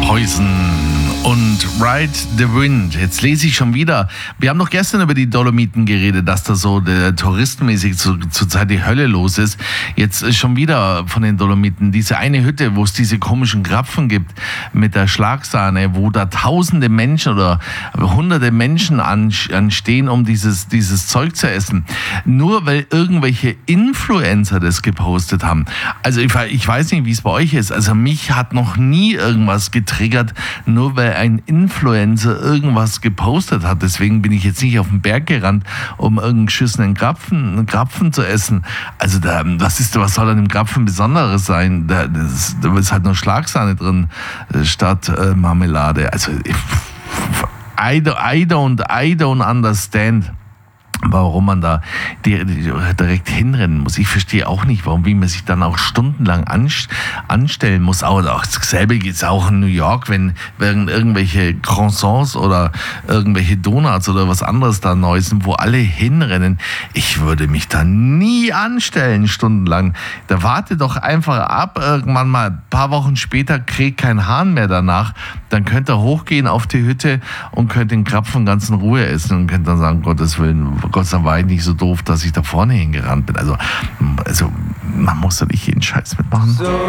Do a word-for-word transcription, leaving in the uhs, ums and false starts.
Poison und Ride the Wind. Jetzt lese ich schon wieder. Wir haben doch gestern über die Dolomiten geredet, dass da so der, touristenmäßig zu, zurzeit die Hölle los ist. Jetzt ist schon wieder von den Dolomiten diese eine Hütte, wo es diese komischen Krapfen gibt mit der Schlagsahne, wo da tausende Menschen oder hunderte Menschen anstehen, um dieses, dieses Zeug zu essen. Nur weil irgendwelche Influencer das gepostet haben. Also ich, ich weiß nicht, wie es bei euch ist. Also mich hat noch nie irgendwas getriggert, nur weil ein Influencer irgendwas gepostet hat. Deswegen bin ich jetzt nicht auf den Berg gerannt, um irgendeinen geschissenen Krapfen, Krapfen zu essen. Also da, was ist, was soll an dem Krapfen Besonderes sein? Da, das, da ist halt nur Schlagsahne drin statt äh, Marmelade. Also I, I don't, I don't understand, warum man da direkt hinrennen muss. Ich verstehe auch nicht, warum, wie man sich dann auch stundenlang anstellen muss. Aber auch dasselbe geht es auch in New York, wenn irgendwelche Croissants oder irgendwelche Donuts oder was anderes da neu sind, wo alle hinrennen. Ich würde mich da nie anstellen, stundenlang. Da warte doch einfach ab, irgendwann mal ein paar Wochen später kriegt kein Hahn mehr danach. Dann könnt ihr hochgehen auf die Hütte und könnt den Krapfen ganz in Ruhe essen und könnt dann sagen, Gottes Willen, Gott sei Dank war ich nicht so doof, dass ich da vorne hingerannt bin. Also, also man muss da nicht jeden Scheiß mitmachen. So.